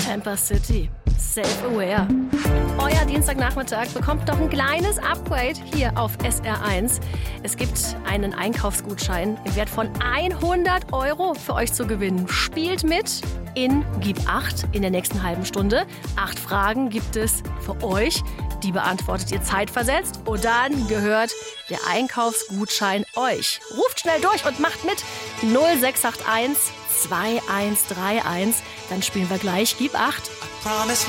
Camper City. Self-aware. Euer Dienstagnachmittag bekommt noch ein kleines Upgrade hier auf SR1. Es gibt einen Einkaufsgutschein im Wert von 100 € für euch zu gewinnen. Spielt mit in Gib 8 in der nächsten halben Stunde. 8 Fragen gibt es für euch. Die beantwortet ihr zeitversetzt. Und dann gehört der Einkaufsgutschein euch. Ruft schnell durch und macht mit. 0681 2131. Dann spielen wir gleich Gib 8.